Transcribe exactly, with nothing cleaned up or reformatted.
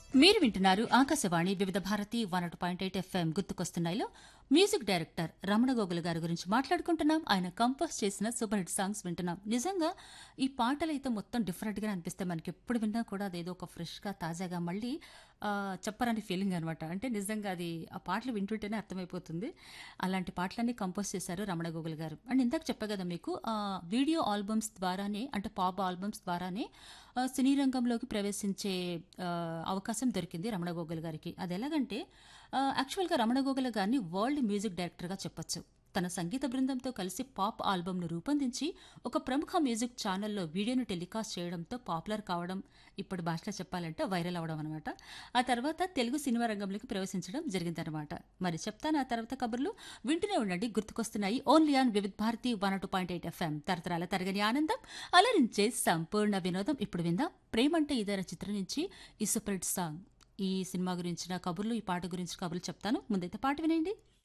మీరు వింటున్నారు ఆకాశవాణి వివిధ భారతి వన్ అటు point eight FM గుర్తుకొస్తున్నాయిలో music director Ramana Gogula గారి గురించి మాట్లాడుకుంటున్నాం. ఆయన కంపోజ్ చేసిన సూపర్ హిట్ సాంగ్స్ వింటున్నాం. నిజంగా ఈ పాటలు అయితే మొత్తం డిఫరెంట్ గా అనిపిస్తాయి. మనకి ఎప్పుడు విన్నా కూడా అదేదో ఒక ఫ్రెష్ గా తాజాగా మళ్ళీ ఆ, చెప్పరాని ఫీలింగ్ అనమాట. అంటే నిజంగా అది ఆ పాటలు వింటుంటేనే అర్థమైపోతుంది. అలాంటి పాటలన్నీ కంపోజ్ చేశారు రమణ గోగుల గారు. అండ్ ఇందాక చెప్పా కదా మీకు ఆ, వీడియో ఆల్బమ్స్ ద్వారానే అంటే పాప్ ఆల్బమ్స్ ద్వారానే ఆ, సినీ రంగంలోకి ప్రవేశించే ఆ, అవకాశం దొరికింది రమణ గోగుల గారికి. అది ఎలాగంటే ఆ, యాక్చువల్గా రమణ గోగుల గారిని వరల్డ్ మ్యూజిక్ డైరెక్టర్గా చెప్పొచ్చు. తన సంగీత బృందంతో కలిసి పాప్ ఆల్బమ్ను రూపొందించి ఒక ప్రముఖ మ్యూజిక్ ఛానల్లో వీడియోను టెలికాస్ట్ చేయడంతో పాపులర్ కావడం, ఇప్పుడు భాషలో చెప్పాలంటే వైరల్ అవడం అనమాట. ఆ తర్వాత తెలుగు సినిమా రంగంలోకి ప్రవేశించడం జరిగిందనమాట. మరి చెప్తాను ఆ తర్వాత కబుర్లు. వింటూనే ఉండండి, గుర్తుకొస్తున్నాయి only on Vividh Bharati one two point eight FM. తరతరాల తరగని ఆనందం, అలరించే సంపూర్ణ వినోదం. ఇప్పుడు విందాం ప్రేమంటే ఇదర చిత్రం నుంచి ఈ సూపర్ హిట్ సాంగ్. ఈ సినిమా గురించిన కబుర్లు, ఈ పాట గురించి కబుర్లు చెప్తాను. ముందైతే పాట వినండి.